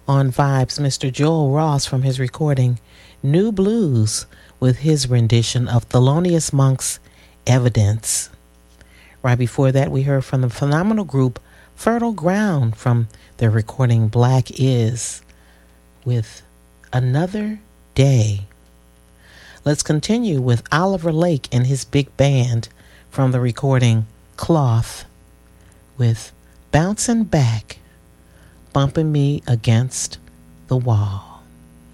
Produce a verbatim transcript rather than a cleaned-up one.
On Vibes, Mister Joel Ross from his recording New Blues with his rendition of Thelonious Monk's Evidence. Right before that, we heard from the phenomenal group Fertile Ground from their recording Black Is with Another Day. Let's continue with Oliver Lake and his big band from the recording Cloth with Bouncing Back, Bumping Me Against the Wall.